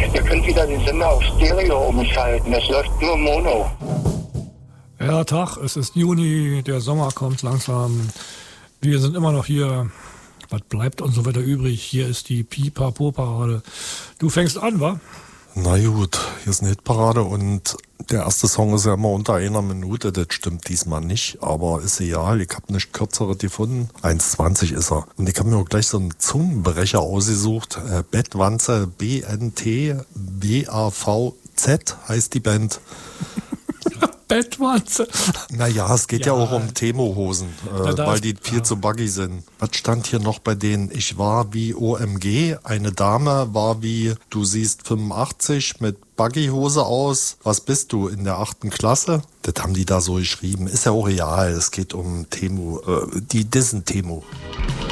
Ihr könnt wieder den Sender auf Stereo umschalten. Es läuft nur Mono. Ja, Tag, es ist Juni, der Sommer kommt langsam. Wir sind immer noch hier. Was bleibt uns so weiter übrig? Hier ist die Pipapo-Parade. Du fängst an, wa? Na gut, hier ist eine Hitparade und der erste Song ist ja immer unter 1 Minute. Das stimmt diesmal nicht, aber ist egal. Ich habe nicht kürzere gefunden. 1,20 ist er. Und ich habe mir auch gleich so einen Zungenbrecher ausgesucht. Bettwanze, B-N-T-W-A-V-Z heißt die Band. Bettwanze. Naja, es geht ja auch um Temo-Hosen, weil die viel zu buggy sind. Was stand hier noch bei denen? Ich war wie OMG, eine Dame war wie, du siehst 85 mit Buggy-Hose aus. Was bist du, in der 8. Klasse? Das haben die da so geschrieben. Ist ja auch real, es geht um Temo, die dissen Temo.